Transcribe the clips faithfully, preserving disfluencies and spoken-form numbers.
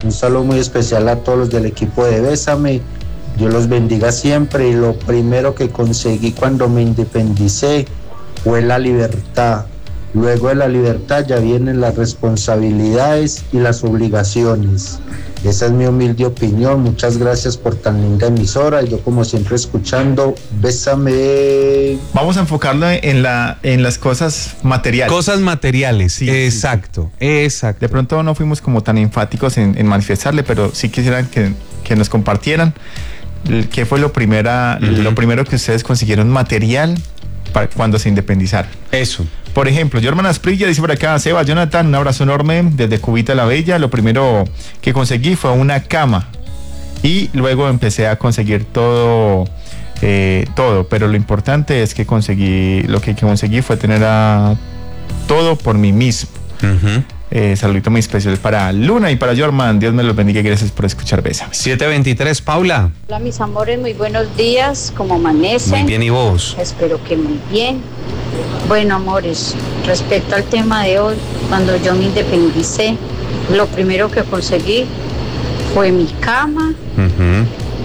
Un saludo muy especial a todos los del equipo de Bésame. Dios los bendiga siempre. Y lo primero que conseguí cuando me independicé fue la libertad. Luego de la libertad ya vienen las responsabilidades y las obligaciones. Esa es mi humilde opinión. Muchas gracias por tan linda emisora. Yo como siempre escuchando, Bésame. Vamos a enfocarlo en la en las cosas materiales. Cosas materiales, sí, exacto, sí. exacto. De pronto no fuimos como tan enfáticos en, en manifestarle, pero sí quisieran que, que nos compartieran qué fue lo, primera, uh-huh. lo primero que ustedes consiguieron material para cuando se independizaron. Eso. Por ejemplo, Jorman Asprilla dice por acá, Seba, Jonathan, un abrazo enorme desde Cubita la Bella. Lo primero que conseguí fue una cama y luego empecé a conseguir todo, eh, todo, pero lo importante es que conseguí, lo que conseguí fue tener a todo por mí mismo. Uh-huh. Eh, saludito muy especial para Luna y para Jorman. Dios me los bendiga y gracias por escuchar Bésame. siete veintitrés, Paula. Hola mis amores, muy buenos días, ¿cómo amanecen? Muy bien, ¿y vos? Espero que muy bien. Bueno, amores, respecto al tema de hoy, cuando yo me independicé, lo primero que conseguí fue mi cama, uh-huh.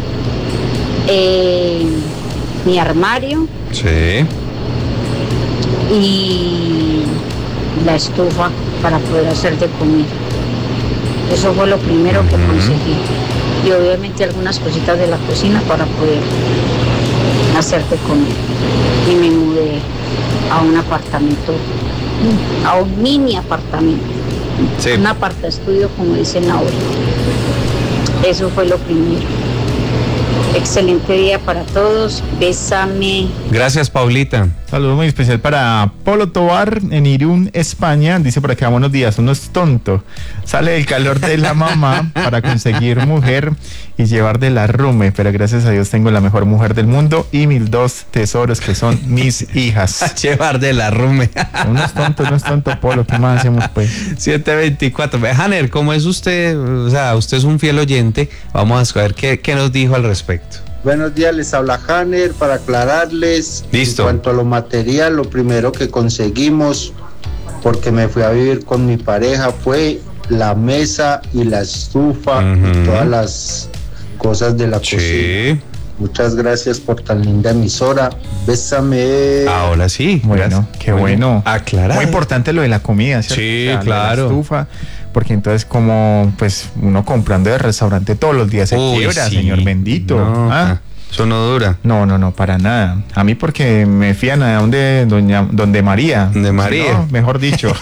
eh, mi armario, sí. y la estufa para poder hacer de comida. Eso fue lo primero uh-huh. que conseguí. Y obviamente algunas cositas de la cocina para poder hacer de comida. Y me mudé a un apartamento, a un mini apartamento, sí. un aparta estudio como dicen ahora. Eso fue lo primero. Excelente día para todos, Bésame. Gracias, Paulita. Saludo muy especial para Polo Tobar en Irún, España. Dice por acá, buenos días, uno es tonto. Sale del calor de la mamá para conseguir mujer y llevar de la rume, pero gracias a Dios tengo la mejor mujer del mundo y mis dos tesoros que son mis hijas. Llevar de la rume. Uno es tonto, uno es tonto, Polo, ¿qué más hacemos pues? siete veinticuatro. Hanner, ¿cómo es usted? O sea, usted es un fiel oyente. Vamos a ver qué, qué nos dijo al respecto. Buenos días, les habla Hanner para aclararles. Listo. En cuanto a lo material, lo primero que conseguimos, porque me fui a vivir con mi pareja, fue la mesa y la estufa uh-huh. y todas las cosas de la sí. cocina. Muchas gracias por tan linda emisora. Bésame. Ahora sí. Bueno, qué bueno. Aclarar. Muy importante lo de la comida, ¿cierto? Sí, o sea, claro. La estufa, porque entonces como pues uno comprando de restaurante todos los días se Uy, quiebra, sí. señor bendito. No, ¿Ah? Eso no dura. No, no, no, para nada. A mí porque me fían a donde doña, donde María. De María. No, mejor dicho.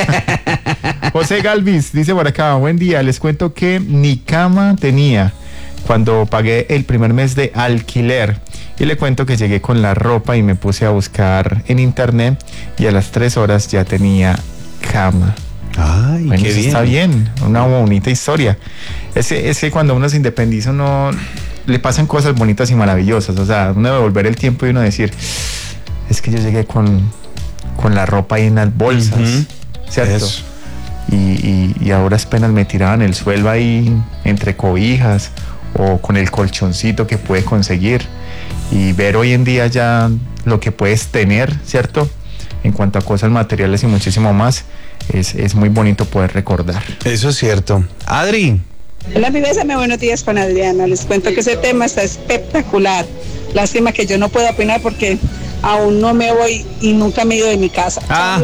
José Galvis dice por acá, buen día, les cuento que ni cama tenía cuando pagué el primer mes de alquiler. Y le cuento que llegué con la ropa y me puse a buscar en internet y a las tres horas ya tenía cama. Ay, bueno, qué eso bien. Está bien, una bonita historia. Es que, es que cuando uno se independiza, uno le pasan cosas bonitas y maravillosas. O sea, uno debe volver el tiempo y uno decir, es que yo llegué con, con la ropa ahí en las bolsas, uh-huh. ¿cierto? Y, y, y ahora apenas me tiraban el suelo ahí entre cobijas o con el colchoncito que puedes conseguir y ver hoy en día ya lo que puedes tener, ¿cierto? En cuanto a cosas materiales y muchísimo más, es, es muy bonito poder recordar. Eso es cierto. Adri. Hola, mi Bésame, buenos días con Adriana. Les cuento que ese tema está espectacular. Lástima que yo no puedo opinar porque aún no me voy y nunca me he ido de mi casa. Ah,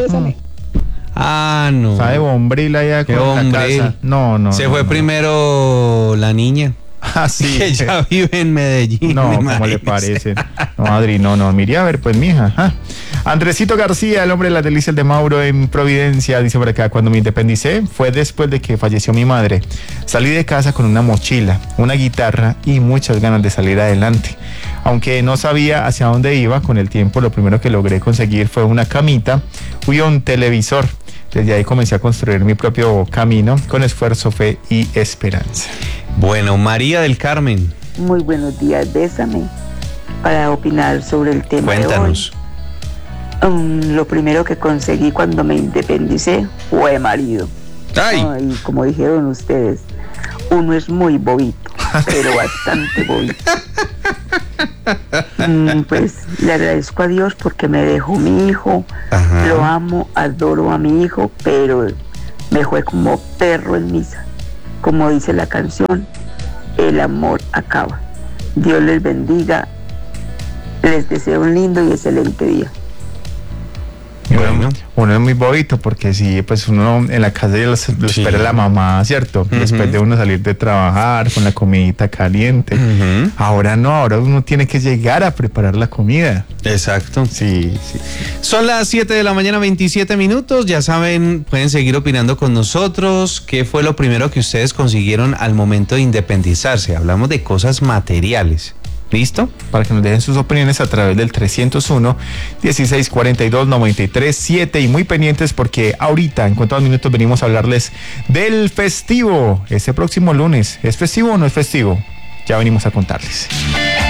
ah no. ¿Sabe bombrila ya con hombre. la casa? No, no. Se no, fue no. primero la niña. Ah, sí. Que ya vive en Medellín. No, ¿cómo le parece? No, Adri, no, no. Mire, a ver, pues, mija. ¿Ah? Andresito García, el hombre de las delicias de Mauro en Providencia, dice por acá, cuando me independicé fue después de que falleció mi madre. Salí de casa con una mochila, una guitarra y muchas ganas de salir adelante. Aunque no sabía hacia dónde iba, con el tiempo lo primero que logré conseguir fue una camita y un televisor. Desde ahí comencé a construir mi propio camino con esfuerzo, fe y esperanza. Bueno, María del Carmen. Muy buenos días, Bésame, para opinar sobre el tema. Cuéntanos. De hoy. Um, lo primero que conseguí cuando me independicé fue marido. Ay. Ay, como dijeron ustedes, uno es muy bobito, pero bastante bobito. Mm, pues le agradezco a Dios porque me dejó mi hijo. Ajá. Lo amo, adoro a mi hijo, pero me fue como perro en misa. Como dice la canción, el amor acaba. Dios les bendiga. Les deseo un lindo y excelente día. Bueno, uno es muy bobito porque sí, pues uno en la casa ya lo, lo Sí. espera la mamá, ¿cierto? Ujú. Después de uno salir de trabajar con la comidita caliente. Ujú. Ahora no, ahora uno tiene que llegar a preparar la comida. Exacto. Sí, sí. Son las siete de la mañana, veintisiete minutos. Ya saben, pueden seguir opinando con nosotros. ¿Qué fue lo primero que ustedes consiguieron al momento de independizarse? Hablamos de cosas materiales. ¿Listo? Para que nos dejen sus opiniones a través del trescientos uno, dieciséis cuarenta y dos, noventa y tres, siete y muy pendientes porque ahorita, en cuantos minutos, venimos a hablarles del festivo. Este próximo lunes, ¿es festivo o no es festivo? Ya venimos a contarles.